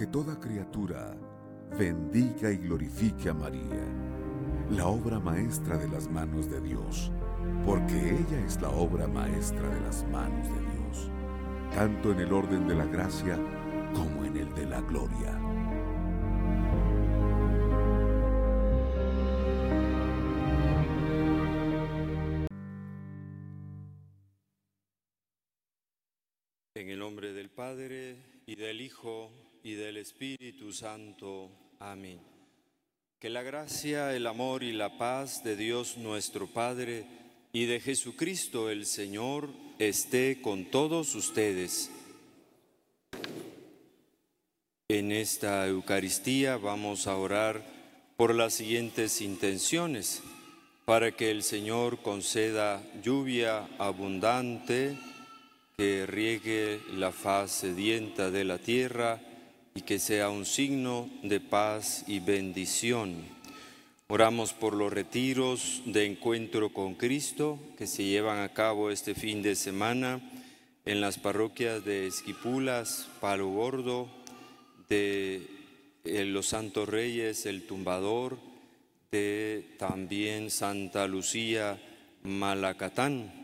que toda criatura bendiga y glorifique a María, la obra maestra de las manos de Dios, porque ella es la obra maestra de las manos de Dios, tanto en el orden de la gracia como en el de la gloria. En el nombre del Padre, y del Hijo, y del Espíritu Santo. Amén. Que la gracia, el amor y la paz de Dios nuestro Padre y de Jesucristo el Señor esté con todos ustedes. En esta Eucaristía vamos a orar por las siguientes intenciones: para que el Señor conceda lluvia abundante, que riegue la faz sedienta de la tierra y que sea un signo de paz y bendición. Oramos por los retiros de encuentro con Cristo que se llevan a cabo este fin de semana en las parroquias de Esquipulas, Palo Gordo, de los Santos Reyes, El Tumbador, de también Santa Lucía, Malacatán.